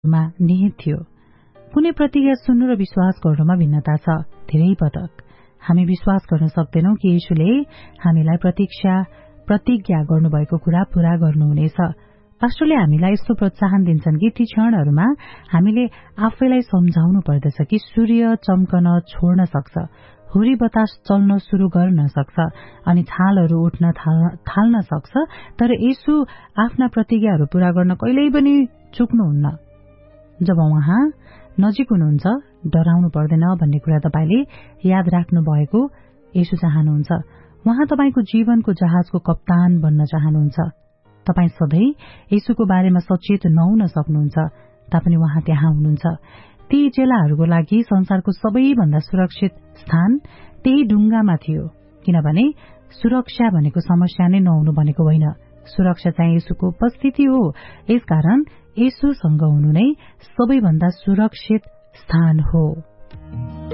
मा निहित थियो। कुनै प्रतिज्ञा सुन्नु र विश्वास गर्नुमा भिन्नता छ। धेरै पटक हामी विश्वास गर्न सक्दैनौं कि येशूले हामीलाई प्रतिज्ञा गर्नुभएको कुरा पूरा गर्नुहुनेछ। पास्टरले हामीलाई यस्तो प्रोत्साहन दिन्छन् कि ती क्षणहरूमा हामीले आफैलाई सम्झाउनु पर्दछ कि सूर्य चम्कन छोड्न सक्छ, हुरी बतास चल्न शुरू गर्न सक्छ अनि छालहरू उठ्न थाल्न सक्छ, तर येशू आफ्ना प्रतिज्ञाहरू पूरा गर्न कहिल्यै पनि चुक्नुहुन्न। जब उहाँ नजिक हुनुहुन्छ डराउनु पर्दैन भन्ने कुरा तपाईले याद राख्नु भएको येशू चाहनुहुन्छ। उहाँ तपाईको जीवनको जहाजको कप्तान बन्न चाहनुहुन्छ। तपाई सधैँ येशूको बारेमा सचेत नहुन सक्नुहुन्छ, तापनि उहाँ त्यहाँ हुनुहुन्छ। ती चेलाहरूको लागि संसारको सबैभन्दा सुरक्षित स्थान त्यही ढुङ्गामा थियो, किनभने सुरक्षा भनेको समस्या नै नहुनु भनेको होइन। सुरक्षा चाहिँ येशूको उपस्थिति हो। यसकारण येशूसँग हुनु नै सबैभन्दा सुरक्षित स्थान हो।